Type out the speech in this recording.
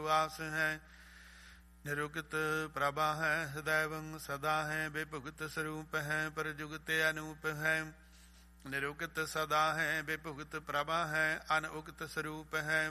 वास है। निरुक्त प्रभा है सदैवं सदा है, बेभुगत स्वरूप है पर जुगत अनूप है। निरुक्त सदा है बेभुगत प्रभा है, अनउक्त स्वरूप है